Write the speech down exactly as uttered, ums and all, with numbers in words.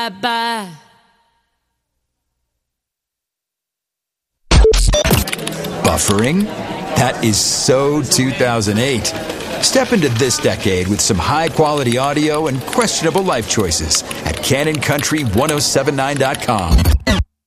bye-bye. Buffering? That is so two thousand eight. Step into this decade with some high-quality audio and questionable life choices at Canon Country ten seventy-nine dot com.